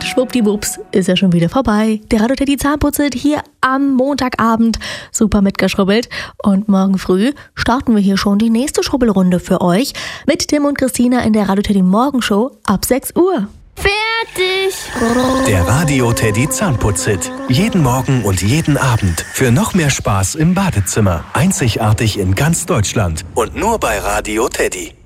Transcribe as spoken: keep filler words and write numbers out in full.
schwuppdiwupps ist ja schon wieder vorbei. Der Radio Teddy Zahnputzelt hier am Montagabend. Super mitgeschrubbelt. Und morgen früh starten wir hier schon die nächste Schrubbelrunde für euch mit Tim und Christina in der Radio Teddy Morgenshow ab sechs Uhr. Fertig! Der Radio Teddy Zahnputzelt. Jeden Morgen und jeden Abend. Für noch mehr Spaß im Badezimmer. Einzigartig in ganz Deutschland. Und nur bei Radio Teddy.